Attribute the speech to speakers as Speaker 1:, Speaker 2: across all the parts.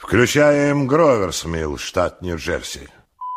Speaker 1: Включаем Гроверсмилл, штат Нью-Джерси.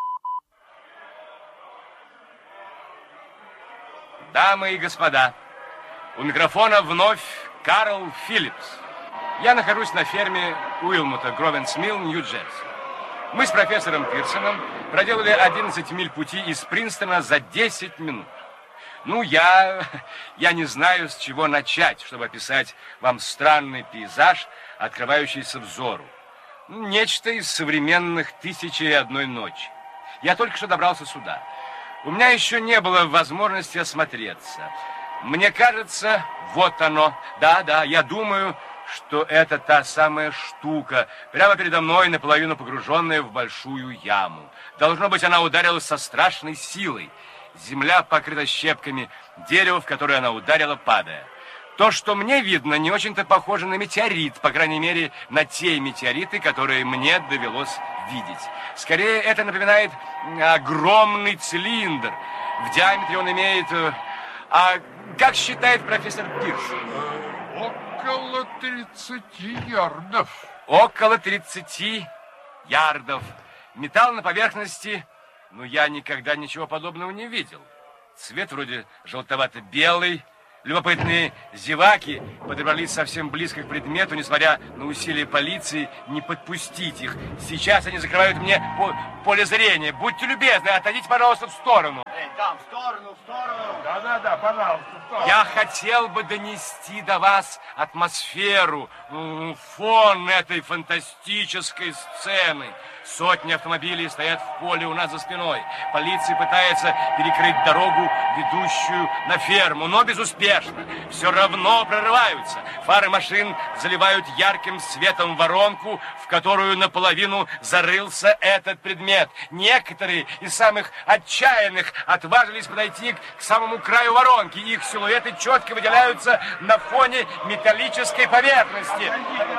Speaker 2: Дамы и господа, у микрофона вновь Карл Филлипс. Я нахожусь на ферме Уилмота, Гроверсмилл, Нью-Джерси. Мы с профессором Пирсоном проделали 11 миль пути из Принстона за 10 минут. Ну, я не знаю, с чего начать, чтобы описать вам странный пейзаж, открывающийся взору. Нечто из современных «Тысячи и одной ночи». Я только что добрался сюда. У меня еще не было возможности осмотреться. Мне кажется, вот оно. Да, я думаю, что это та самая штука, прямо передо мной, наполовину погруженная в большую яму. Должно быть, она ударилась со страшной силой. Земля покрыта щепками, дерево, в которое она ударила, падая. То, что мне видно, не очень-то похоже на метеорит, по крайней мере, на те метеориты, которые мне довелось видеть. Скорее, это напоминает огромный цилиндр. В диаметре он имеет... как считает профессор Пирс?
Speaker 3: Около 30 ярдов.
Speaker 2: Около 30 ярдов. Металл на поверхности... Но я никогда ничего подобного не видел. Цвет вроде желтовато-белый. Любопытные зеваки подобрались совсем близко к предмету, несмотря на усилия полиции не подпустить их. Сейчас они закрывают мне поле зрения. Будьте любезны, отойдите, пожалуйста, в сторону.
Speaker 4: Эй, там, в сторону, в сторону.
Speaker 3: Да, пожалуйста, в сторону.
Speaker 2: Я хотел бы донести до вас атмосферу, фон этой фантастической сцены. Сотни автомобилей стоят в поле у нас за спиной. Полиция пытается перекрыть дорогу, ведущую на ферму, но безуспешно. Все равно прорываются. Фары машин заливают ярким светом воронку, в которую наполовину зарылся этот предмет. Некоторые из самых отчаянных отважились подойти к самому краю воронки. Их силуэты четко выделяются на фоне металлической поверхности.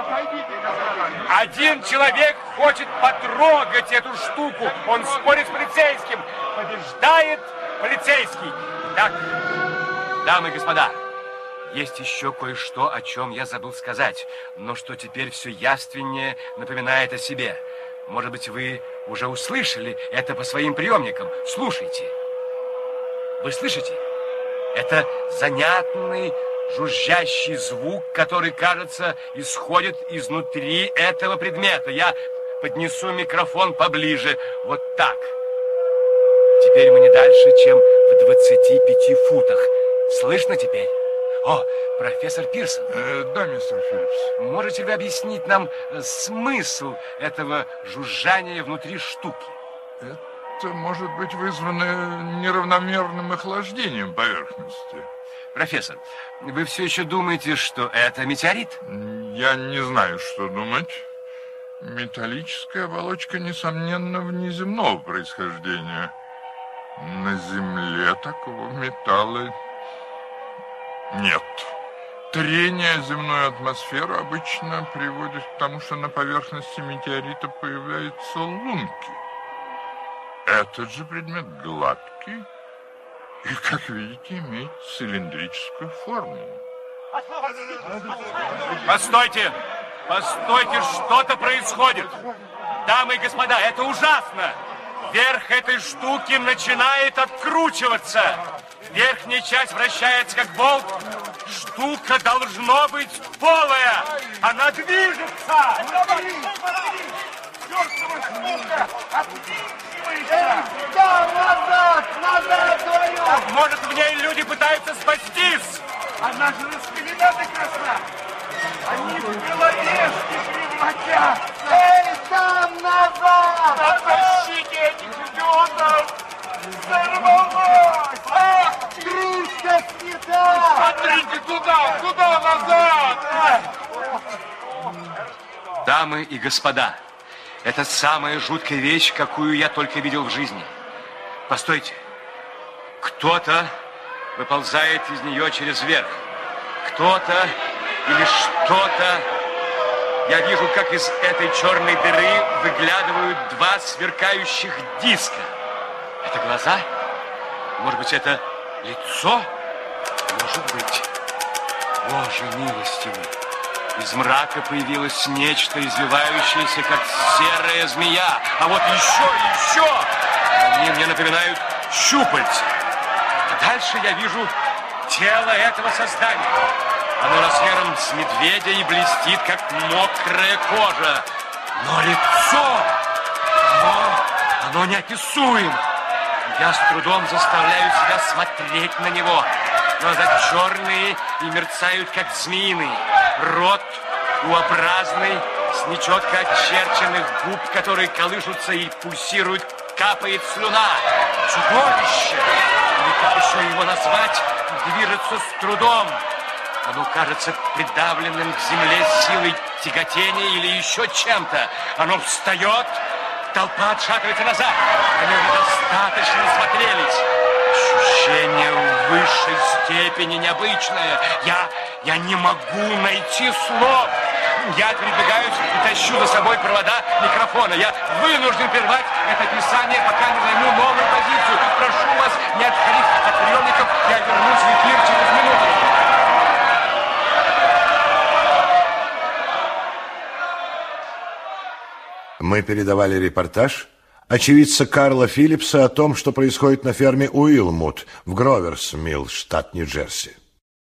Speaker 2: Один человек хочет потрогать эту штуку. Он спорит с полицейским. Побеждает полицейский. Так, дамы и господа, есть еще кое-что, о чем я забыл сказать, но что теперь все явственнее напоминает о себе. Может быть, вы уже услышали это по своим приемникам. Слушайте. Вы слышите? Это занятный жужжащий звук, который, кажется, исходит изнутри этого предмета. Я поднесу микрофон поближе. Вот так. Теперь мы не дальше, чем в 25 футах. Слышно теперь? О, профессор Пирсон.
Speaker 3: Да, мистер Филлипс.
Speaker 2: Можете вы объяснить нам смысл этого жужжания внутри штуки?
Speaker 3: Это может быть вызвано неравномерным охлаждением поверхности.
Speaker 2: Профессор, вы все еще думаете, что это метеорит?
Speaker 3: Я не знаю, что думать. Металлическая оболочка, несомненно, внеземного происхождения. На Земле такого металла нет. Трение земной атмосферы обычно приводит к тому, что на поверхности метеорита появляются лунки. Этот же предмет гладкий и, как видите, имеет цилиндрическую форму.
Speaker 2: Постойте! Постойте, что-то происходит! Дамы и господа, это ужасно! Верх этой штуки начинает откручиваться. Верхняя часть вращается как болт. Штука должно быть полая. Она движется.
Speaker 4: Назад, говорю!
Speaker 2: Может, в ней люди пытаются спастись?
Speaker 4: Она же распилена до красна! Они в беловежки превратятся! Эй, там назад! Оттащите этих идиотов! Взорвалось! Ах, крышка снята!
Speaker 3: Смотрите туда! Куда назад?
Speaker 2: Дамы и господа, это самая жуткая вещь, какую я только видел в жизни. Постойте. Кто-то выползает из нее через верх. Кто-то или что-то. Я вижу, как из этой черной дыры выглядывают два сверкающих диска. Это глаза? Может быть, это лицо? Может быть. Боже милостивый. Из мрака появилось нечто, извивающееся, как серая змея. А вот еще! Они мне напоминают щупальца. А дальше я вижу тело этого создания. Оно размером с медведя и блестит, как мокрая кожа. Но лицо, оно неописуемо. Я с трудом заставляю себя смотреть на него. Глаза черные и мерцают, как змеиный. Рот U-образный, с нечетко очерченных губ, которые колышутся и пульсируют, капает слюна. Чудовище, или как еще его назвать, движется с трудом. Оно кажется придавленным к земле силой тяготения или еще чем-то. Оно встает, толпа отшатывается назад. Они уже достаточно смотрелись. Ощущение в высшей степени необычное. Я не могу найти слов. Я передвигаюсь и тащу за собой провода микрофона. Я вынужден прервать это описание, пока не займу новую позицию. Прошу вас не отходить от приемников. Я вернусь в эфир через минуту.
Speaker 1: Мы передавали репортаж очевидца Карла Филлипса о том, что происходит на ферме Уилмут в Гроверс-Милл, штат Нью-Джерси.